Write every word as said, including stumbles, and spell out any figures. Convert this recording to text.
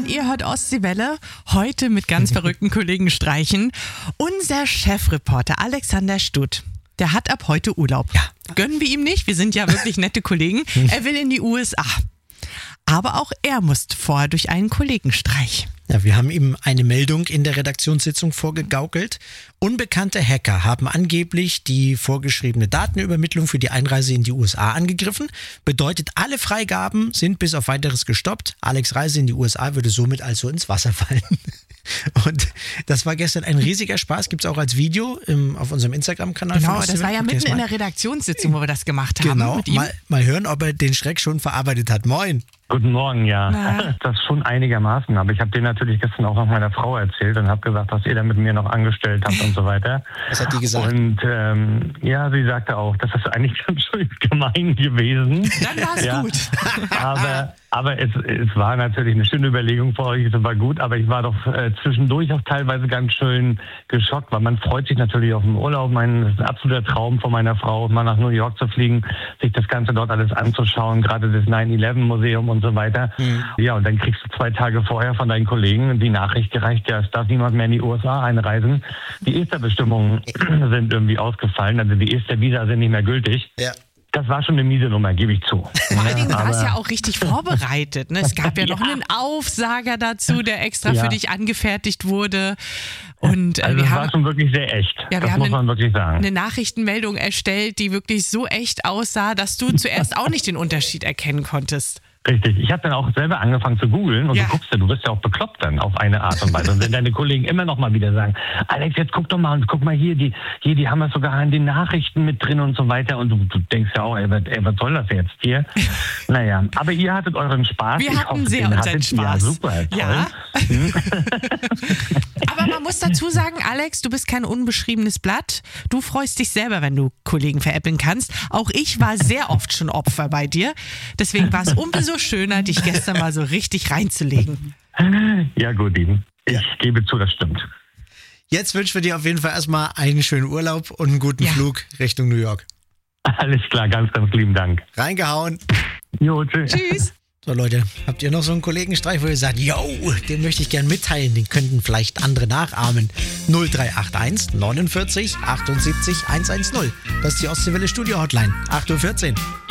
ihr hört Ostseewelle, heute mit ganz verrückten Kollegen streichen. Unser Chefreporter Alexander Stutt, der hat ab heute Urlaub. Ja. Gönnen wir ihm nicht, wir sind ja wirklich nette Kollegen. Er will in die U S A. Aber auch er muss vorher durch einen Kollegenstreich. Ja, wir haben ihm eine Meldung in der Redaktionssitzung vorgegaukelt. Unbekannte Hacker haben angeblich die vorgeschriebene Datenübermittlung für die Einreise in die U S A angegriffen. Bedeutet, alle Freigaben sind bis auf weiteres gestoppt. Alex' Reise in die U S A würde somit also ins Wasser fallen. Und das war gestern ein riesiger Spaß. Gibt es auch als Video im, auf unserem Instagram-Kanal. Genau, das war ja mitten in der Redaktionssitzung, wo wir das gemacht haben. Genau, mit ihm. Mal, mal hören, ob er den Schreck schon verarbeitet hat. Moin. Guten Morgen, ja. Na. Das schon einigermaßen. Aber ich habe den natürlich gestern auch noch meiner Frau erzählt und habe gesagt, was ihr da mit mir noch angestellt habt und so weiter. Was hat die gesagt? Und ähm, ja, sie sagte auch, das ist eigentlich ganz schön gemein gewesen. Dann war es ja. gut. Aber, aber es, es war natürlich eine schöne Überlegung für euch, es war gut, aber ich war doch äh, zwischendurch auch teilweise ganz schön geschockt, weil man freut sich natürlich auf den Urlaub. Mein das ist ein absoluter Traum von meiner Frau, mal nach New York zu fliegen, sich das Ganze dort alles anzuschauen, gerade das nine eleven Museum und so weiter. Mhm. Ja, und dann kriegst du zwei Tage vorher von deinen Kollegen die Nachricht gereicht, ja, es darf niemand mehr in die U S A einreisen. Die Ester-Bestimmungen sind irgendwie ausgefallen, also die Ester-Visa sind nicht mehr gültig. Ja. Das war schon eine miese Nummer, gebe ich zu. Vor allen Dingen ja, war es ja auch richtig vorbereitet. Ne? Es gab ja noch ja. einen Aufsager dazu, der extra ja. für dich angefertigt wurde. Und, äh, also wir das haben, war schon wirklich sehr echt. Ja, wir das haben muss man eine, wirklich sagen. eine Nachrichtenmeldung erstellt, die wirklich so echt aussah, dass du zuerst auch nicht den Unterschied erkennen konntest. Richtig. Ich habe dann auch selber angefangen zu googeln und ja. du guckst ja, du wirst ja auch bekloppt dann auf eine Art und Weise. Und wenn deine Kollegen immer noch mal wieder sagen, Alex, jetzt guck doch mal und guck mal hier, die, hier, die haben wir sogar in den Nachrichten mit drin und so weiter. Und du, du denkst ja auch, ey, ey, was soll das jetzt hier? Naja, aber ihr hattet euren Spaß. Wir ich hatten hoffe, sehr den unseren hattet. Spaß. Ja, super, toll. Ja. Aber man muss dazu sagen, Alex, du bist kein unbeschriebenes Blatt. Du freust dich selber, wenn du Kollegen veräppeln kannst. Auch ich war sehr oft schon Opfer bei dir. Deswegen war es umso schöner, dich gestern mal so richtig reinzulegen. Ja gut, ich ja. gebe zu, das stimmt. Jetzt wünschen wir dir auf jeden Fall erstmal einen schönen Urlaub und einen guten ja. Flug Richtung New York. Alles klar, ganz, ganz lieben Dank. Reingehauen. Jo, tschüss. Tschüss. So Leute, habt ihr noch so einen Kollegenstreich, wo ihr sagt, yo, den möchte ich gern mitteilen, den könnten vielleicht andere nachahmen. null drei acht eins neunundvierzig achtundsiebzig hundertzehn. Das ist die Ostseewelle Studio Hotline. acht Uhr vierzehn.